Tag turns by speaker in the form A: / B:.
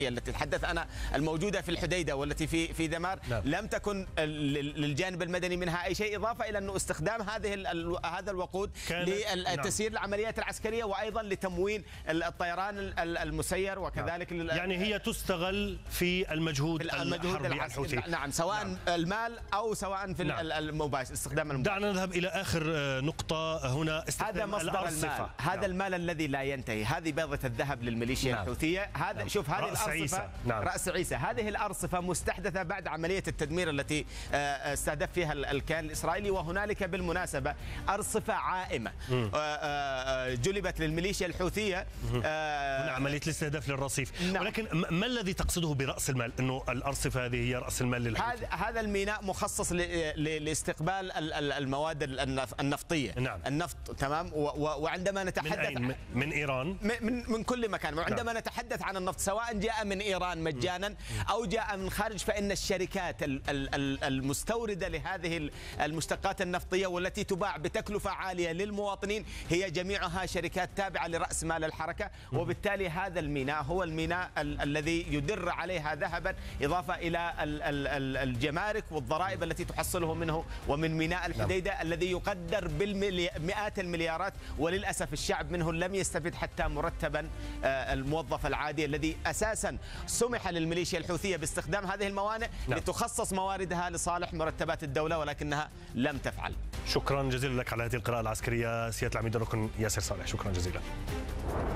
A: التي تحدث أنا الموجودة في الحديدة والتي في ذمار لم تكن للجانب المدني منها أي شيء، إضافة إلى أنه استخدام هذا الوقود لتسيير العمليات العسكرية وأيضا لتموين الطيران المسير وكذلك
B: يعني هي تستغل في المجهود الحربي الحوثي.
A: نعم، سواء المال أو سواء في المباشر استخدام المباشر.
B: دعنا نذهب إلى آخر نقطة هنا،
A: هذا مصدر المال، هذا المال الذي لا ينتهي، هذه بيضة الذهب للميليشيا الحوثية. هذا شوف هذه الأرصفة رأس عيسى، هذه الأرصفة مستحدثة بعد عملية التدمير التي استهدف فيها الكيان الإسرائيلي، وهنالك بالمناسبة أرصفة عائمة جلبت للميليشيا الحوثية.
B: هنا عملية الاستهداف للرصيف. ولكن ما الذي تقصده برأس المال؟ أنه الأرصفة هذه هي رأس المال للحوثي؟
A: هذا الميناء مخصص لاستقبال المواد النفطية. النفط تمام. وعندما نتحدث
B: من إيران،
A: من كل مكان، وعندما نتحدث عن النفط سواء جاء من إيران مجانا أو جاء من خارج، فإن الشركات المستوردة لهذه المشتقات النفطية والتي تباع بتكلفة عالية للمواطنين هي جميعها شركات تابعة لرأس مال الحركة. وبالتالي هذا الميناء هو الميناء الذي يدر عليها ذهبا، إضافة إلى الجمارك والضرائب التي تحصله منه، ومن ميناء الحديدة الذي يقدر بالمئات المليارات، وللأسف الشعب منه لم يستفد حتى مرتبا الموظف العادي الذي أساسا سمح للميليشيا الحوثية باستخدام هذه الموانئ لتخصص مواردها لصالح مرتبات الدولة، ولكنها لم تفعل.
B: شكرا جزيلا لك على هذه القراءة العسكرية سيادة العميد الركن ياسر صالح، شكرا جزيلا.